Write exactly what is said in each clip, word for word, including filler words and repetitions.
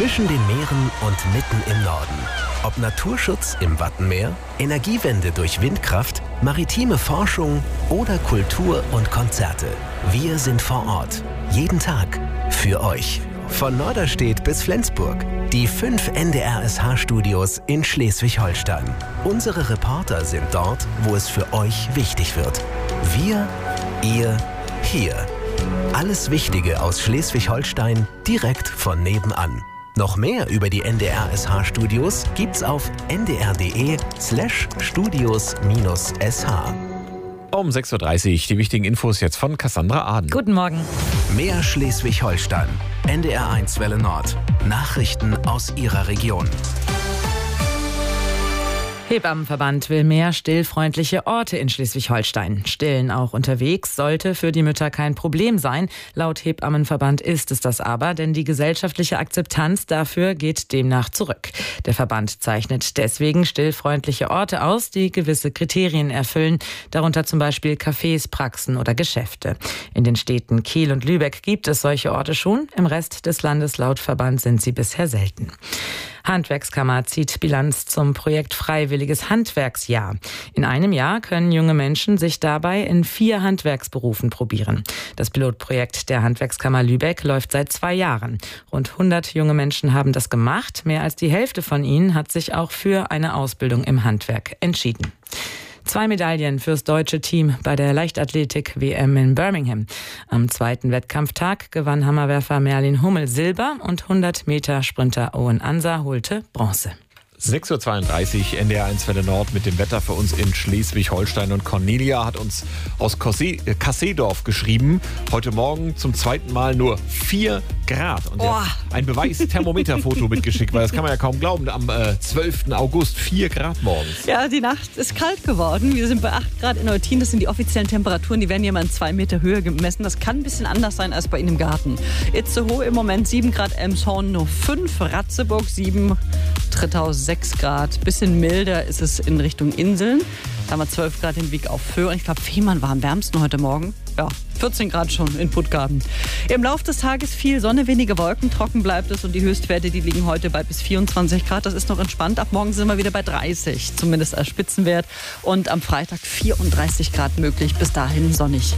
Zwischen den Meeren und mitten im Norden. Ob Naturschutz im Wattenmeer, Energiewende durch Windkraft, maritime Forschung oder Kultur und Konzerte. Wir sind vor Ort. Jeden Tag. Für euch. Von Norderstedt bis Flensburg. Die fünf N D R S H-Studios in Schleswig-Holstein. Unsere Reporter sind dort, wo es für euch wichtig wird. Wir, ihr, hier. Alles Wichtige aus Schleswig-Holstein direkt von nebenan. Noch mehr über die N D R S H-Studios gibt's auf ndr.de slash studios minus sh. Um sechs Uhr dreißig die wichtigen Infos jetzt von Cassandra Aden. Guten Morgen. Mehr Schleswig-Holstein. N D R eins Welle Nord. Nachrichten aus Ihrer Region. Hebammenverband will mehr stillfreundliche Orte in Schleswig-Holstein. Stillen auch unterwegs sollte für die Mütter kein Problem sein. Laut Hebammenverband ist es das aber, denn die gesellschaftliche Akzeptanz dafür geht demnach zurück. Der Verband zeichnet deswegen stillfreundliche Orte aus, die gewisse Kriterien erfüllen, darunter zum Beispiel Cafés, Praxen oder Geschäfte. In den Städten Kiel und Lübeck gibt es solche Orte schon. Im Rest des Landes laut Verband sind sie bisher selten. Handwerkskammer zieht Bilanz zum Projekt Freiwilliges Handwerksjahr. In einem Jahr können junge Menschen sich dabei in vier Handwerksberufen probieren. Das Pilotprojekt der Handwerkskammer Lübeck läuft seit zwei Jahren. Rund hundert junge Menschen haben das gemacht. Mehr als die Hälfte von ihnen hat sich auch für eine Ausbildung im Handwerk entschieden. Zwei Medaillen fürs deutsche Team bei der Leichtathletik-W M in Birmingham. Am zweiten Wettkampftag gewann Hammerwerfer Merlin Hummel Silber und hundert Meter Sprinter Owen Ansa holte Bronze. sechs Uhr zweiunddreißig, N D R eins Welle Nord mit dem Wetter für uns in Schleswig-Holstein. Und Cornelia hat uns aus Kasseedorf geschrieben. Heute Morgen zum zweiten Mal nur vier Grad. Und oh. ein Beweis-Thermometerfoto mitgeschickt, weil das kann man ja kaum glauben. Am äh, zwölften August vier Grad morgens. Ja, die Nacht ist kalt geworden. Wir sind bei acht Grad in Eutin. Das sind die offiziellen Temperaturen. Die werden ja mal in zwei Meter Höhe gemessen. Das kann ein bisschen anders sein als bei Ihnen im Garten. Itzehoe im Moment sieben Grad, Elmshorn nur fünf, Ratzeburg sieben, Trittau sechs Grad. Bisschen milder ist es in Richtung Inseln. Da haben wir zwölf Grad in Wieg auf Föhr. Und ich glaube, Fehmarn war am wärmsten heute Morgen. Ja, vierzehn Grad schon in Puttgarden. Im Laufe des Tages viel Sonne, wenige Wolken, trocken bleibt es. Und die Höchstwerte, die liegen heute bei bis vierundzwanzig Grad. Das ist noch entspannt. Ab morgen sind wir wieder bei dreißig, zumindest als Spitzenwert. Und am Freitag vierunddreißig Grad möglich. Bis dahin sonnig.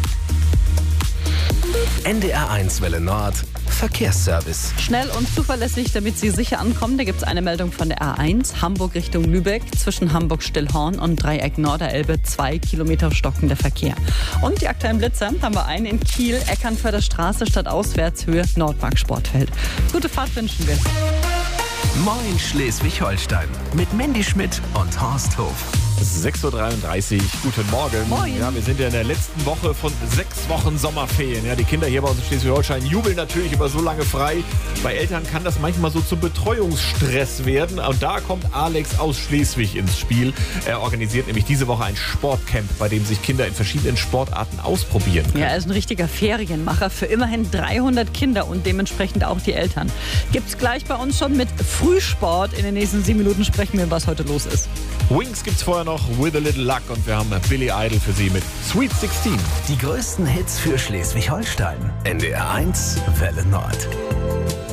N D R eins Welle Nord. Verkehrsservice. Schnell und zuverlässig, damit Sie sicher ankommen. Da gibt es eine Meldung von der A eins, Hamburg Richtung Lübeck, zwischen Hamburg-Stillhorn und Dreieck Norderelbe, zwei Kilometer stockender Verkehr. Und die aktuellen Blitzer haben wir einen in Kiel, Eckernförder Straße, statt Auswärtshöhe, Nordpark Sportfeld. Gute Fahrt wünschen wir. Moin Schleswig-Holstein mit Mandy Schmidt und Horst Hof. sechs Uhr dreiunddreißig, guten Morgen. Moin. Ja, wir sind ja in der letzten Woche von sechs Wochen Sommerferien. Ja, die Kinder hier bei uns in Schleswig-Holstein jubeln natürlich über so lange frei. Bei Eltern kann das manchmal so zum Betreuungsstress werden. Und da kommt Alex aus Schleswig ins Spiel. Er organisiert nämlich diese Woche ein Sportcamp, bei dem sich Kinder in verschiedenen Sportarten ausprobieren können. Ja, er ist ein richtiger Ferienmacher für immerhin dreihundert Kinder und dementsprechend auch die Eltern. Gibt's gleich bei uns schon mit Frühsport. In den nächsten sieben Minuten sprechen wir, was heute los ist. Wings gibt's vorher noch, With a Little Luck, und wir haben Billy Idol für Sie mit Sweet sechzehn. Die größten Hits für Schleswig-Holstein. N D R eins Welle Nord.